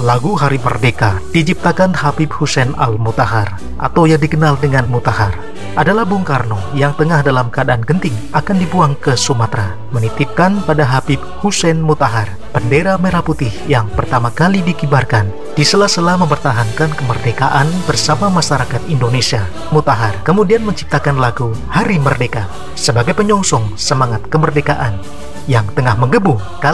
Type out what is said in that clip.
Lagu Hari Merdeka diciptakan Habib Hussein Al-Mutahar atau yang dikenal dengan Mutahar. Adalah Bung Karno yang tengah dalam keadaan genting akan dibuang ke Sumatera, menitipkan pada Habib Hussein Mutahar bendera merah putih yang pertama kali dikibarkan di sela-sela mempertahankan kemerdekaan bersama masyarakat Indonesia. Mutahar kemudian menciptakan lagu Hari Merdeka sebagai penyongsong semangat kemerdekaan yang tengah menggebu kala